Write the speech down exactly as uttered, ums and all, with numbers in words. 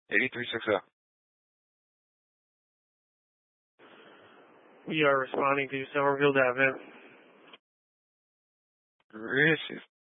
eighty-three sixty. We are responding to Summerfield Avenue. Where is she?